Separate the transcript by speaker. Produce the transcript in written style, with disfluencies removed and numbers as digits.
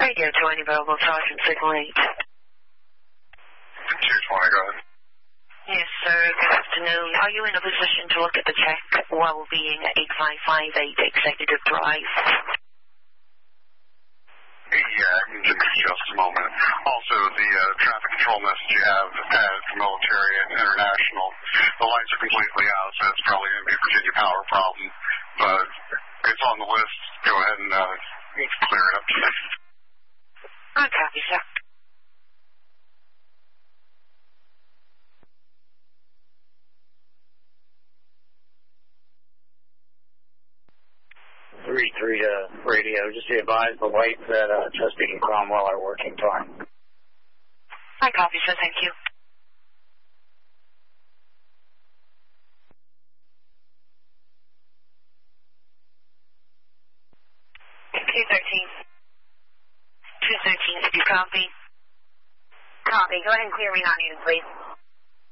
Speaker 1: Radio 20 Bravo, Sergeant Signal 8.
Speaker 2: 220, go ahead.
Speaker 1: Yes, sir. Good afternoon. Are you in a position to look at the check while being at 8558 Executive Drive?
Speaker 2: Yeah, give me just a moment. Also, the traffic control message you have for military and international, the lights are completely out, so it's probably going to be a Virginia Power problem. But it's on the list. Go ahead and clear it up.
Speaker 1: I copy, sir.
Speaker 3: Radio, just be advised the lights at Chesapeake and Cromwell are working fine.
Speaker 1: I copy, sir. Thank you. Two 13, if you copy.
Speaker 4: Copy. Go ahead and clear me not needed, please.